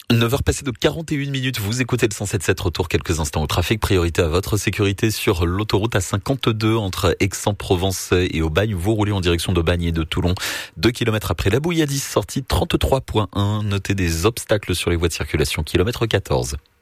9h passées de 41 minutes, vous écoutez le 107.7, retour quelques instants au trafic. Priorité à votre sécurité sur l'autoroute A52 entre Aix-en-Provence et Aubagne. Vous roulez en direction d'Aubagne et de Toulon. 2 km après la Bouilladis, sortie 33.1. Notez des obstacles sur les voies de circulation, kilomètre 14.